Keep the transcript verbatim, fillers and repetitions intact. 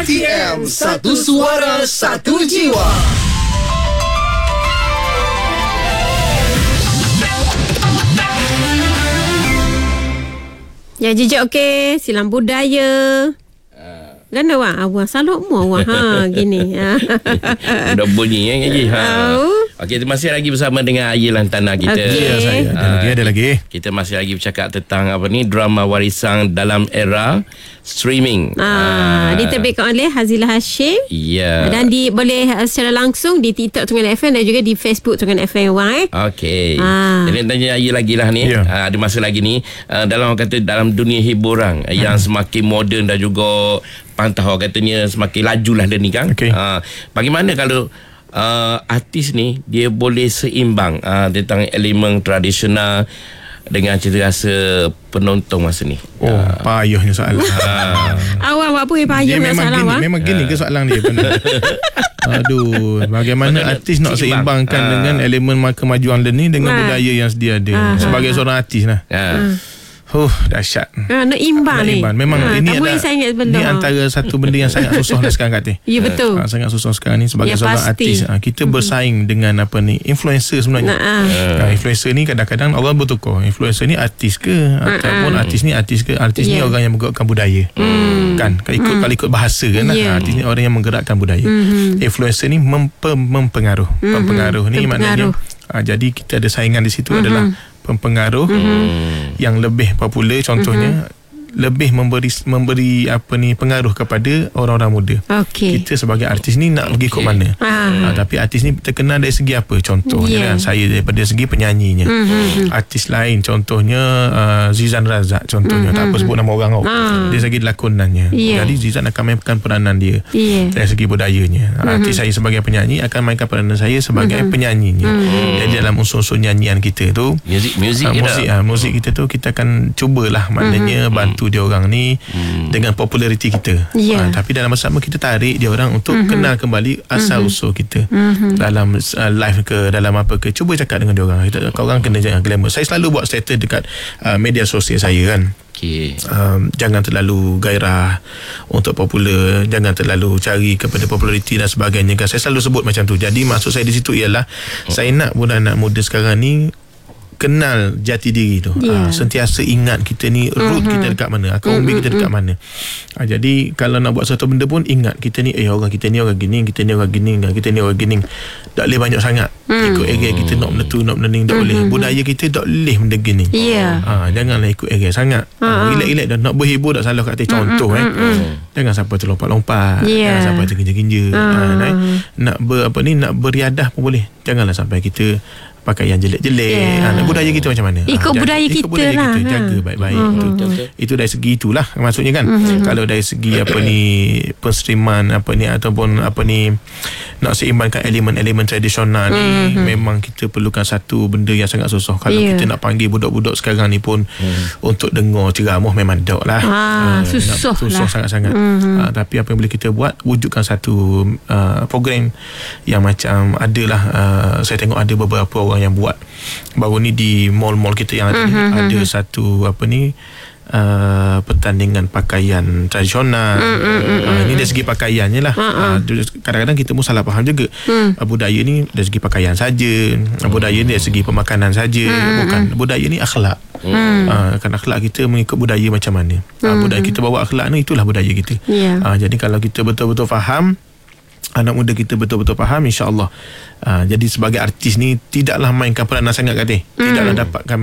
T M, satu suara, satu jiwa. Ya jejak okey, silam budaya. Kan awak, awak salut mu awak ha gini. Dah bunyi ya Haji. Ha. Okey, kita masih lagi bersama dengan Ayi Lantana kita. Okay. Ya, saya ada Ah, lagi, ada lagi. Kita masih lagi bercakap tentang apa ni, drama warisan dalam era streaming. Ah, diterbitkan oleh Hazilah Hashim. Ya. Dan di boleh uh, secara langsung di TikTok Tengah F M dan juga di Facebook Tengah F M wang eh. Okey. Ah. Jadi tanya Ayi lagi lah ni. Ya. Ah, ada masa lagi ni ah, dalam orang kata dalam dunia hiburan hmm. yang semakin moden dan juga pantau katanya semakin laju lah dia ni kan. Okey. Ah, bagaimana kalau uh, artis ni dia boleh seimbang uh, tentang elemen tradisional dengan cita rasa penonton masa ni? Oh, payahnya soalan. Awak awak pun payah Dia nak memang salah gini, awak. memang gini ke soalan dia benar. Aduh, bagaimana artis nak seimbangkan Ah. dengan elemen kemajuan dia ni dengan Ah. budaya yang sedia ada. Sebagai seorang artis lah. Ha. Huh, dahsyat. Ha, nak imbang Nak ni. imbang. Memang ha, ini tak boleh adalah saya ingat benda. ini antara satu benda yang sangat susah lah sekarang Kak Teh. Ya betul. Ha, sangat susah sekarang ni sebagai Ya, seorang pasti. artis. Ha, kita bersaing dengan apa ni, influencer sebenarnya. Nah, ah. Ha, influencer ni kadang-kadang orang bertukar. Influencer ni artis ke ataupun artis ni artis ke? Artis ni Yeah. orang yang menggerakkan budaya. Kan? Kalau ikut kalau ikut bahasa kan. Yeah. Ha, artis ni orang yang menggerakkan budaya. Influencer ni mempe, mempengaruh. Pempengaruh ni maknanya ha, jadi kita ada saingan di situ adalah pempengaruh yang lebih popular, contohnya lebih memberi memberi apa ni pengaruh kepada orang-orang muda. Okey. Kita sebagai artis ni nak pergi ikut mana? Ah. Ha, tapi artis ni terkenal dari segi apa? Contohnya Yeah. kan, saya daripada segi penyanyinya. Mm-hmm. Artis lain contohnya uh, Zizan Razak contohnya. Mm-hmm. Tak apa sebut nama orang kau. Ah. Dari segi lakonannya. Yeah. Jadi Zizan akan mainkan peranan dia. Yeah. Dari segi budayanya. Mm-hmm. Artis saya sebagai penyanyi akan mainkan peranan saya sebagai mm-hmm. penyanyinya. Mm-hmm. Jadi dalam unsur-unsur nyanyian kita tu, Muzik muzik uh, je muzik, dah. uh, muzik kita tu kita akan cubalah maknanya mm-hmm. bantu dia orang ni hmm. dengan populariti kita. Yeah. Ha, tapi dalam masa sama kita tarik dia orang untuk mm-hmm. kenal kembali asal mm-hmm. usul kita. Mm-hmm. Dalam uh, live ke dalam apa ke, cuba cakap dengan dia orang. Kita kau orang kena jangan glamour. Saya selalu buat status dekat uh, media sosial saya kan. Okey. Um, jangan terlalu gairah untuk popular, jangan terlalu cari kepada populariti dan sebagainya kan. Saya selalu sebut macam tu. Jadi maksud saya di situ ialah oh. saya nak budak anak muda sekarang ni kenal jati diri tu. Yeah. Ha, sentiasa ingat kita ni root mm-hmm. kita dekat mana, akar umbi mm-hmm. kita dekat mana. Ha, jadi kalau nak buat satu benda pun ingat kita ni eh orang kita ni orang gini, kita ni orang gini, kita ni orang gini. Tak boleh banyak sangat. Mm. Ikut area kita nak benda tu, nak benda ni tak mm-hmm. boleh. Budaya kita tak boleh benda gini. Yeah. Ha, janganlah ikut area sangat. Ha, relax-relax dah nak berhibur tak salah kat atas contoh mm-hmm. eh. Jangan sampai terlompat-lompat. Yeah. Jangan sampai terginja-ginja. Mm. Ha, nak, nak ber apa ni nak beriadah pun boleh. Janganlah sampai kita pakai yang jelek-jelek. Yeah. Ha, budaya kita macam mana? Ikut Ha, jaga, budaya ikut kita budaya lah, kita. ha. Jaga baik-baik. Mm-hmm. Itu, itu dari segi itulah maksudnya kan. Mm-hmm. Kalau dari segi apa ni penstriman apa ni ataupun apa ni nak seimbangkan elemen-elemen tradisional ni mm-hmm. memang kita perlukan satu benda yang sangat susah. Kalau Yeah. kita nak panggil budak-budak sekarang ni pun mm. untuk dengar ceramah memang tak lah. Ah, Ha, susah nak, susah lah. sangat-sangat. Mm-hmm. Ha, tapi apa yang boleh kita buat, wujudkan satu uh, program yang macam adalah uh, saya tengok ada beberapa orang yang buat baru ni di mall-mall kita yang ada Mm-hmm. ni, ada satu apa ni Uh, pertandingan pakaian tradisional. Mm-hmm. Uh, ini dari segi pakaiannya lah. Mm-hmm. Uh, kadang-kadang kita pun salah faham juga. Mm. Uh, budaya ni dari segi pakaian saja. Uh, budaya ni dari segi pemakanan saja. Mm-hmm. Bukan. Budaya ni akhlak. Mm. Uh, kan akhlak kita mengikut budaya macam mana. Uh, mm-hmm. Budaya kita bawa akhlak ni, itulah budaya kita. Yeah. Uh, jadi kalau kita betul-betul faham, anak muda kita betul-betul faham, insya-Allah. Uh, jadi sebagai artis ni tidaklah mainkan peranan sangat Kak Teh. Tidaklah mm. dapatkan